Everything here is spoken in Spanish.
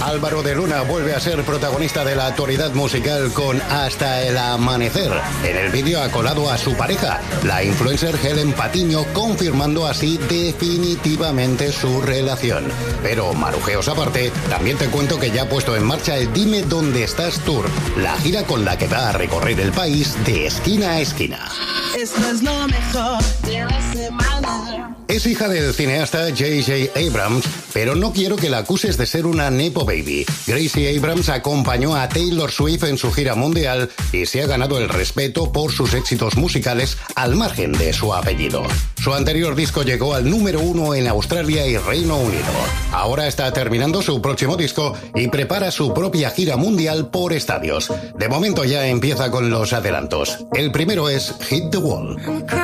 Álvaro de Luna vuelve a ser protagonista de la actualidad musical con Hasta el Amanecer. En el vídeo ha colado a su pareja, la influencer Helen Patiño, confirmando así definitivamente su relación. Pero marujeos aparte, también te cuento que ya ha puesto en marcha el Dime Dónde Estás Tour, la gira con la que va a recorrer el país de esquina a esquina. Esto es lo mejor de la semana. Es hija del cineasta J.J. Abrams, pero no quiero que la acuses de ser una nepo baby. Gracie Abrams acompañó a Taylor Swift en su gira mundial y se ha ganado el respeto por sus éxitos musicales al margen de su apellido. Su anterior disco llegó al número 1 en Australia y Reino Unido. Ahora está terminando su próximo disco y prepara su propia gira mundial por estadios. De momento ya empieza con los adelantos. El primero es Hit the Wall.